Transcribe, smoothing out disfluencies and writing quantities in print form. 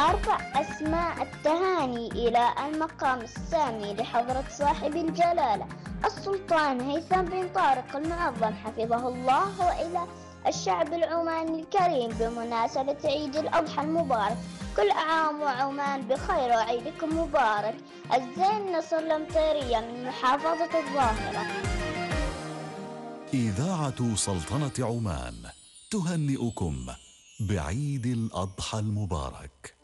أرفع أسماء التهاني إلى المقام السامي لحضرة صاحب الجلالة السلطان هيثم بن طارق المعظم حفظه الله، وإلى الشعب العماني الكريم بمناسبة عيد الأضحى المبارك. كل عام وعمان بخير وعيدكم مبارك. الزين نصر المطيرية من محافظة الظاهرة. إذاعة سلطنة عمان تهنئكم بعيد الأضحى المبارك.